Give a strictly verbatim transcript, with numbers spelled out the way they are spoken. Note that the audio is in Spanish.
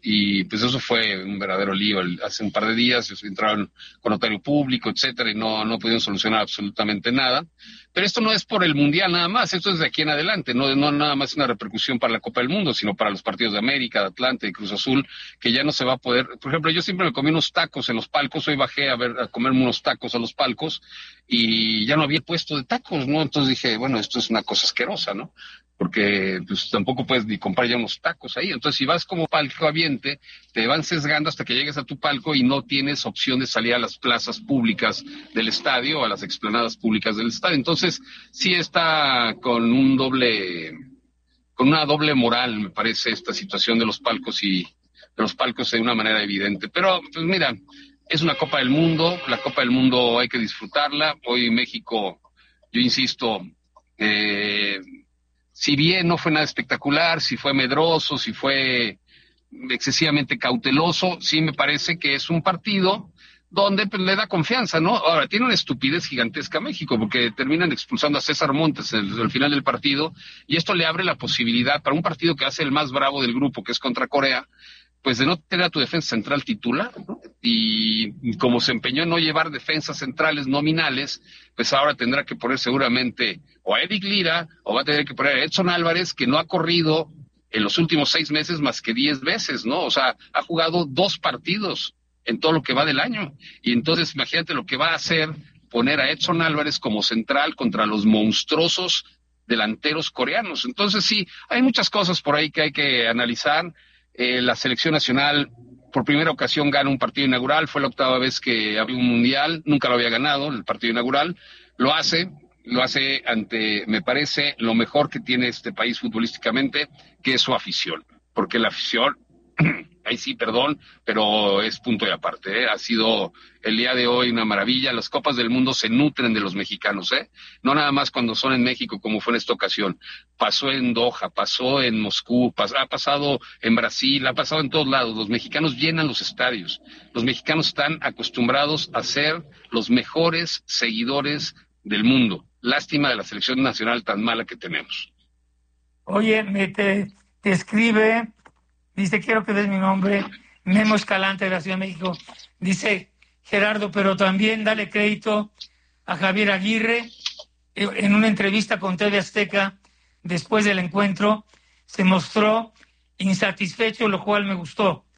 y pues eso fue un verdadero lío. Hace un par de días entraron con notario público, etcétera, y no, no pudieron solucionar absolutamente nada. Pero esto no es por el Mundial nada más, esto es de aquí en adelante, no, no nada más una repercusión para la Copa del Mundo, sino para los partidos de América, de Atlante, de Cruz Azul, que ya no se va a poder. Por ejemplo, yo siempre me comí unos tacos en los palcos, hoy bajé a ver, a comerme unos tacos a los palcos, y ya no había puesto de tacos, ¿no? Entonces dije, bueno, esto es una cosa asquerosa, ¿no? Porque pues tampoco puedes ni comprar ya unos tacos ahí. Entonces, si vas como palco habiente, te van sesgando hasta que llegues a tu palco y no tienes opción de salir a las plazas públicas del estadio o a las explanadas públicas del estadio. Entonces, sí está con un doble, con una doble moral, me parece, esta situación de los palcos y de los palcos de una manera evidente. Pero, pues mira, es una Copa del Mundo, la Copa del Mundo hay que disfrutarla. Hoy México, yo insisto, eh, si bien no fue nada espectacular, si fue medroso, si fue excesivamente cauteloso, sí me parece que es un partido donde pues, le da confianza, ¿no? Ahora, tiene una estupidez gigantesca México, porque terminan expulsando a César Montes al final del partido, y esto le abre la posibilidad para un partido que hace el más bravo del grupo, que es contra Corea, pues de no tener a tu defensa central titular, ¿no? Y como se empeñó en no llevar defensas centrales nominales, pues ahora tendrá que poner seguramente o a Eric Lira, o va a tener que poner a Edson Álvarez, que no ha corrido en los últimos seis meses más que diez veces, ¿no? O sea, ha jugado dos partidos en todo lo que va del año. Y entonces imagínate lo que va a hacer poner a Edson Álvarez como central contra los monstruosos delanteros coreanos. Entonces sí, hay muchas cosas por ahí que hay que analizar. Eh, la selección nacional por primera ocasión gana un partido inaugural, fue la octava vez que había un mundial, nunca lo había ganado el partido inaugural, lo hace, lo hace ante, me parece, lo mejor que tiene este país futbolísticamente, que es su afición, porque la afición, ahí sí, perdón, pero es punto y aparte, ¿eh? Ha sido el día de hoy una maravilla. Las Copas del Mundo se nutren de los mexicanos, ¿eh? No nada más cuando son en México, como fue en esta ocasión. Pasó en Doha, pasó en Moscú, pas- ha pasado en Brasil, ha pasado en todos lados. Los mexicanos llenan los estadios. Los mexicanos están acostumbrados a ser los mejores seguidores del mundo. Lástima de la selección nacional tan mala que tenemos. Oye, me te, te escribe... Dice, quiero que des mi nombre, Memo Escalante de la Ciudad de México. Dice, Gerardo, pero también dale crédito a Javier Aguirre. En una entrevista con T V Azteca, después del encuentro, se mostró insatisfecho, lo cual me gustó.